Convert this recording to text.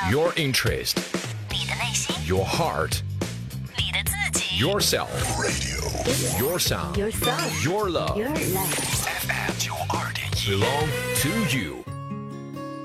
Your interest, 你的内心， your heart, 你的自己 yourself, your sound, Yourself your love. Your life FM 92.1 belong to you.